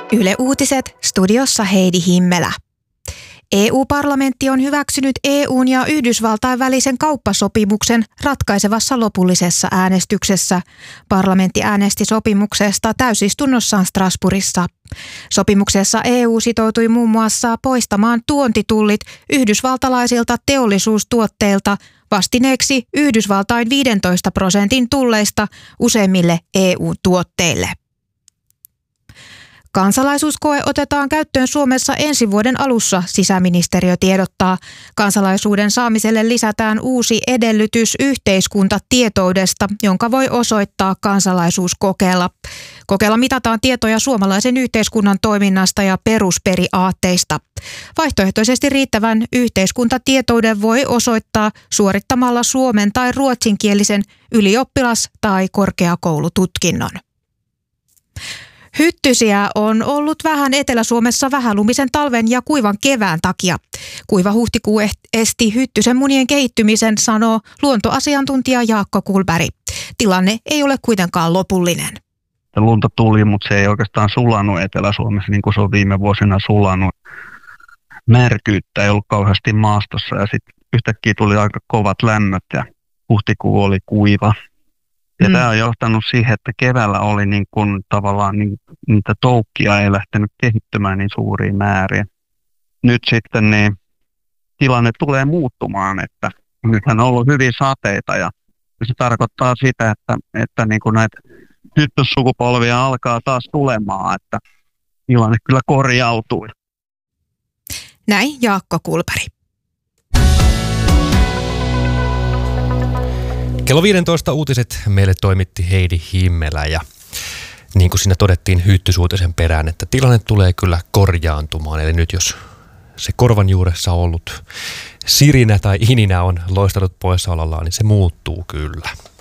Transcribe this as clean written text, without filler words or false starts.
Yle Uutiset, studiossa Heidi Himmelä. EU-parlamentti on hyväksynyt EUn ja Yhdysvaltain välisen kauppasopimuksen ratkaisevassa lopullisessa äänestyksessä. Parlamentti äänesti sopimuksesta täysistunnossaan Strasbourgissa. Sopimuksessa EU sitoutui muun muassa poistamaan tuontitullit yhdysvaltalaisilta teollisuustuotteilta vastineeksi Yhdysvaltain 15% tulleista useimmille EU-tuotteille. Kansalaisuuskoe otetaan käyttöön Suomessa ensi vuoden alussa, sisäministeriö tiedottaa. Kansalaisuuden saamiselle lisätään uusi edellytys yhteiskuntatietoudesta, jonka voi osoittaa kansalaisuuskokeella. Kokeella mitataan tietoja suomalaisen yhteiskunnan toiminnasta ja perusperiaatteista. Vaihtoehtoisesti riittävän yhteiskuntatietouden voi osoittaa suorittamalla suomen- tai ruotsinkielisen ylioppilas- tai korkeakoulututkinnon. Hyttysiä on ollut vähän Etelä-Suomessa vähälumisen talven ja kuivan kevään takia. Kuiva huhtikuu esti hyttysen munien kehittymisen, sanoo luontoasiantuntija Jaakko Kuhlberg. Tilanne ei ole kuitenkaan lopullinen. Lunta tuli, mutta se ei oikeastaan sulanut Etelä-Suomessa niin kuin se on viime vuosina sulanut. Märkyyttä ei ollut kauheasti maastossa ja sitten yhtäkkiä tuli aika kovat lämmöt ja huhtikuu oli kuiva. Ja tämä on johtanut siihen, että keväällä oli niin kuin tavallaan niitä toukkia ei lähtenyt kehittymään niin suuriin määriin. Nyt sitten niin tilanne tulee muuttumaan, että nythän on ollut hyviä sateita ja se tarkoittaa sitä, että niin kuin näitä hyttyssukupolvia alkaa taas tulemaan, että tilanne kyllä korjautui. Näin Jaakko Kuhlberg. Kello 15 uutiset meille toimitti Heidi Himmelä ja niin kuin siinä todettiin hyttysuutisen perään, että tilanne tulee kyllä korjaantumaan. Eli nyt jos se korvan juuressa ollut sirinä tai ininä on loistanut poissaolollaan, niin se muuttuu kyllä.